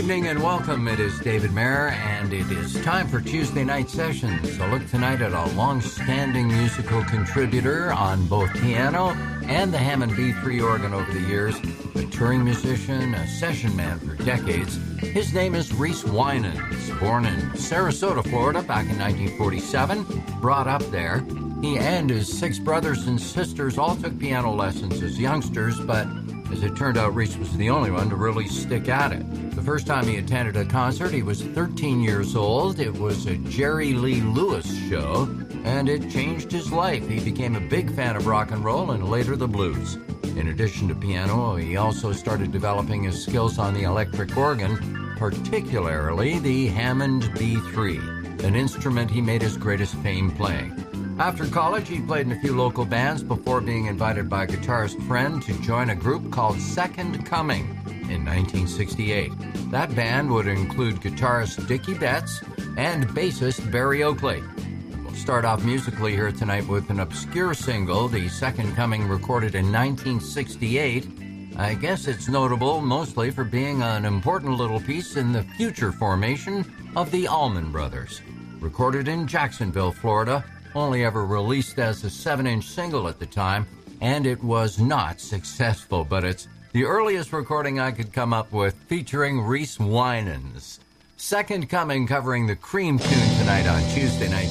evening and welcome. It is David Mayer, and it is time for Tuesday Night Sessions. A look tonight at a long-standing musical contributor on both piano and the Hammond B3 organ over the years, a touring musician, a session man for decades. His name is Reese Winans, born in Sarasota, Florida back in 1947, brought up there. He and his 6 brothers and sisters all took piano lessons as youngsters, but as it turned out, Reese was the only one to really stick at it. The first time he attended a concert, he was 13 years old. It was a Jerry Lee Lewis show, and it changed his life. He became a big fan of rock and roll and later the blues. In addition to piano, he also started developing his skills on the electric organ, particularly the Hammond B3, an instrument he made his greatest fame playing. After college, he played in a few local bands before being invited by a guitarist friend to join a group called Second Coming in 1968. That band would include guitarist Dickie Betts and bassist Barry Oakley. We'll start off musically here tonight with an obscure single, The Second Coming, recorded in 1968. I guess it's notable mostly for being an important little piece in the future formation of the Allman Brothers. Recorded in Jacksonville, Florida, only ever released as a 7-inch single at the time, and it was not successful, but it's the earliest recording I could come up with featuring Reese Winans. Second Coming, covering the Cream tune tonight on Tuesday Night